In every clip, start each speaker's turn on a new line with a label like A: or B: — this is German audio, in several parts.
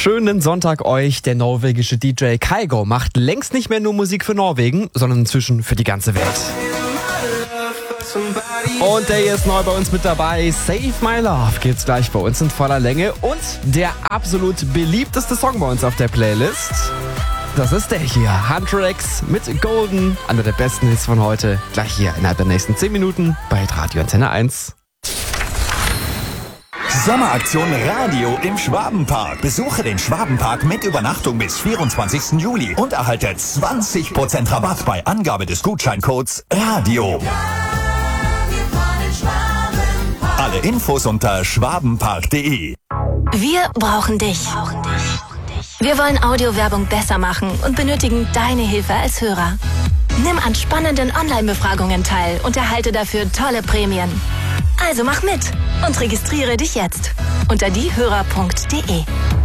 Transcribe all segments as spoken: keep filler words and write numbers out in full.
A: Schönen Sonntag euch. Der norwegische D J Kygo macht längst nicht mehr nur Musik für Norwegen, sondern inzwischen für die ganze Welt. Und der ist neu bei uns mit dabei. Save My Love gibt's gleich bei uns in voller Länge. Und der absolut beliebteste Song bei uns auf der Playlist, das ist der hier. Hunter X mit Golden. Einer der besten Hits von heute. Gleich hier innerhalb der nächsten zehn Minuten bei Radio Antenne eins.
B: Sommeraktion Radio im Schwabenpark. Besuche den Schwabenpark mit Übernachtung bis vierundzwanzigsten Juli und erhalte zwanzig Prozent Rabatt bei Angabe des Gutscheincodes Radio. Alle Infos unter schwabenpark punkt de.
C: Wir brauchen dich. Wir wollen Audiowerbung besser machen und benötigen deine Hilfe als Hörer. Nimm an spannenden Online-Befragungen teil und erhalte dafür tolle Prämien. Also mach mit und registriere dich jetzt unter diehörer punkt de.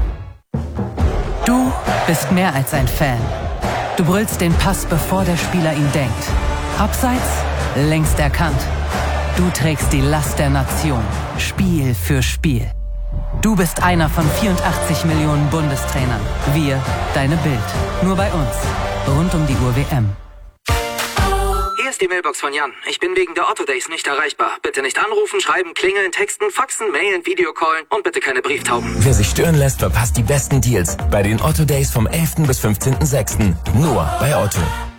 D: Du bist mehr als ein Fan. Du brüllst den Pass, bevor der Spieler ihn denkt. Abseits, längst erkannt. Du trägst die Last der Nation, Spiel für Spiel. Du bist einer von vierundachtzig Millionen Bundestrainern. Wir, deine Bild. Nur bei uns. Rund um die Uhr W M.
E: Hier ist die Mailbox von Jan. Ich bin wegen der Otto Days nicht erreichbar. Bitte nicht anrufen, schreiben, klingeln, texten, faxen, mailen, Videocallen und bitte keine Brieftauben.
F: Wer sich stören lässt, verpasst die besten Deals bei den Otto Days vom elften bis fünfzehnten sechsten Nur bei Otto.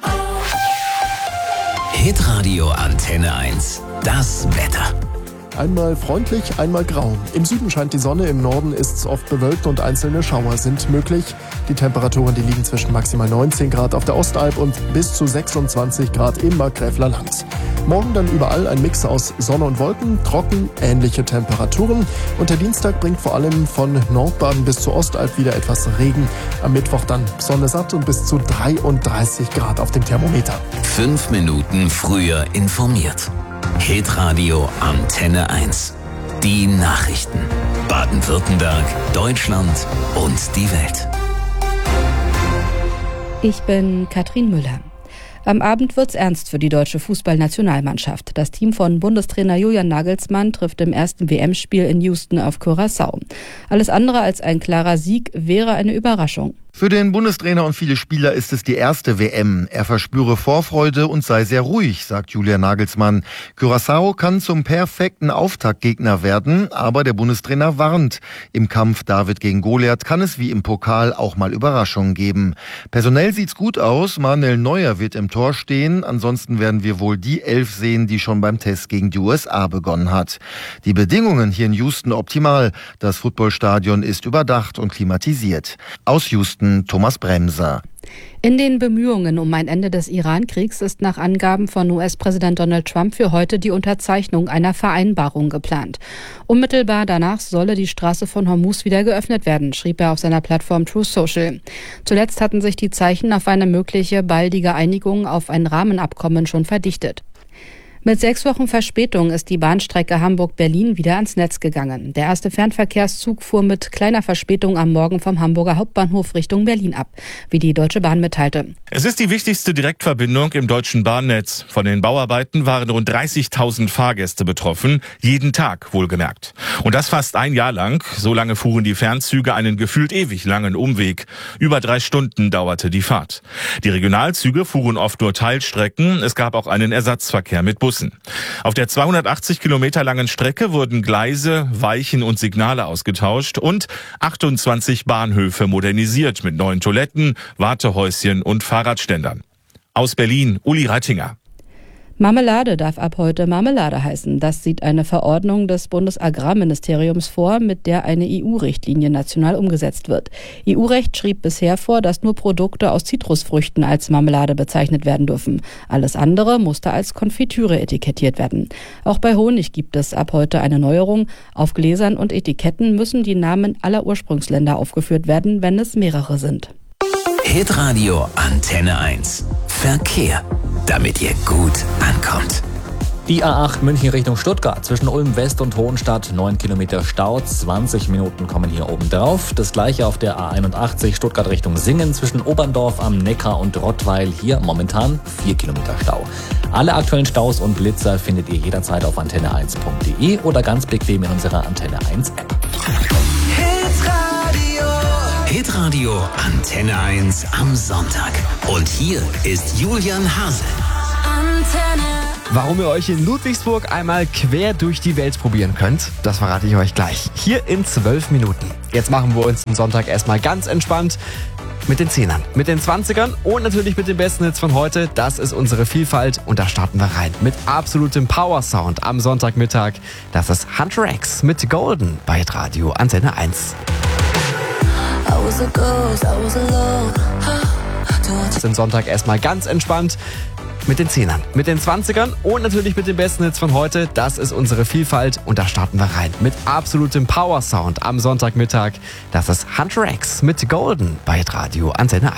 G: Hitradio Antenne eins. Das Wetter.
H: Einmal freundlich, einmal grau. Im Süden scheint die Sonne, im Norden ist es oft bewölkt und einzelne Schauer sind möglich. Die Temperaturen, die liegen zwischen maximal neunzehn Grad auf der Ostalb und bis zu sechsundzwanzig Grad im Markgräfler Land. Morgen dann überall ein Mix aus Sonne und Wolken, trocken, ähnliche Temperaturen. Und der Dienstag bringt vor allem von Nordbaden bis zur Ostalb wieder etwas Regen. Am Mittwoch dann Sonne satt und bis zu dreiunddreißig Grad auf dem Thermometer.
G: Fünf Minuten früher informiert. Hitradio Antenne eins. Die Nachrichten. Baden-Württemberg, Deutschland und die Welt.
I: Ich bin Katrin Müller. Am Abend wird's ernst für die deutsche Fußballnationalmannschaft. Das Team von Bundestrainer Julian Nagelsmann trifft im ersten W M-Spiel in Houston auf Curaçao. Alles andere als ein klarer Sieg wäre eine Überraschung.
J: Für den Bundestrainer und viele Spieler ist es die erste W M. Er verspüre Vorfreude und sei sehr ruhig, sagt Julian Nagelsmann. Curaçao kann zum perfekten Auftaktgegner werden, aber der Bundestrainer warnt. Im Kampf David gegen Goliath kann es wie im Pokal auch mal Überraschungen geben. Personell sieht's gut aus. Manuel Neuer wird im Tor stehen. Ansonsten werden wir wohl die Elf sehen, die schon beim Test gegen die U S A begonnen hat. Die Bedingungen hier in Houston optimal. Das Footballstadion ist überdacht und klimatisiert. Aus Houston Thomas Bremser.
I: In den Bemühungen um ein Ende des Iran-Kriegs ist nach Angaben von U S-Präsident Donald Trump für heute die Unterzeichnung einer Vereinbarung geplant. Unmittelbar danach solle die Straße von Hormuz wieder geöffnet werden, schrieb er auf seiner Plattform Truth Social. Zuletzt hatten sich die Zeichen auf eine mögliche baldige Einigung auf ein Rahmenabkommen schon verdichtet. Mit sechs Wochen Verspätung ist die Bahnstrecke Hamburg-Berlin wieder ans Netz gegangen. Der erste Fernverkehrszug fuhr mit kleiner Verspätung am Morgen vom Hamburger Hauptbahnhof Richtung Berlin ab, wie die Deutsche Bahn mitteilte.
K: Es ist die wichtigste Direktverbindung im deutschen Bahnnetz. Von den Bauarbeiten waren rund dreißigtausend Fahrgäste betroffen, jeden Tag wohlgemerkt. Und das fast ein Jahr lang. So lange fuhren die Fernzüge einen gefühlt ewig langen Umweg. Über drei Stunden dauerte die Fahrt. Die Regionalzüge fuhren oft nur Teilstrecken. Es gab auch einen Ersatzverkehr mit Bussen. Auf der zweihundertachtzig Kilometer langen Strecke wurden Gleise, Weichen und Signale ausgetauscht und achtundzwanzig Bahnhöfe modernisiert mit neuen Toiletten, Wartehäuschen und Fahrradständern. Aus Berlin, Uli Reitinger.
I: Marmelade darf ab heute Marmelade heißen. Das sieht eine Verordnung des Bundesagrarministeriums vor, mit der eine E U-Richtlinie national umgesetzt wird. E U-Recht schrieb bisher vor, dass nur Produkte aus Zitrusfrüchten als Marmelade bezeichnet werden dürfen. Alles andere musste als Konfitüre etikettiert werden. Auch bei Honig gibt es ab heute eine Neuerung. Auf Gläsern und Etiketten müssen die Namen aller Ursprungsländer aufgeführt werden, wenn es mehrere sind.
G: Hitradio Antenne eins. Verkehr, damit ihr gut ankommt.
L: Die A acht München Richtung Stuttgart zwischen Ulm West und Hohenstadt, neun Kilometer Stau, zwanzig Minuten kommen hier oben drauf. Das gleiche auf der A einundachtzig Stuttgart Richtung Singen zwischen Oberndorf am Neckar und Rottweil, hier momentan vier Kilometer Stau. Alle aktuellen Staus und Blitzer findet ihr jederzeit auf antenne eins punkt de oder ganz bequem in unserer Antenne eins App.
G: Hitradio Radio Antenne eins am Sonntag. Und hier ist Julian Hase.
C: Antenne.
A: Warum ihr euch in Ludwigsburg einmal quer durch die Welt probieren könnt, das verrate ich euch gleich. Hier in zwölf Minuten. Jetzt machen wir uns den Sonntag erstmal ganz entspannt mit den Zehnern, mit den Zwanzigern und natürlich mit den besten Hits von heute. Das ist unsere Vielfalt und da starten wir rein mit absolutem Power-Sound am Sonntagmittag. Das ist Hunter X mit Golden bei Radio Antenne eins. Den Sonntag erstmal ganz entspannt mit den Zehnern, mit den Zwanzigern und natürlich mit den besten Hits von heute. Das ist unsere Vielfalt und da starten wir rein mit absolutem Power-Sound am Sonntagmittag. Das ist Hunter X mit Golden bei Radio Antenne eins.